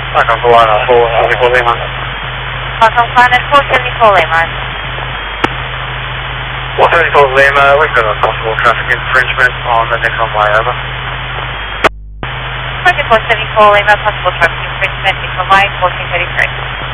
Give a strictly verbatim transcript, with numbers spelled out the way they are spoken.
Falcon Flyer four seventy-four Lima. Falcon Flyer four seventy-four Lima. four seventy-four Lima, we've got a possible traffic infringement on the Nikon Way, over. four seventy-four Lima, possible traffic infringement, Nikon Way, fourteen thirty-three.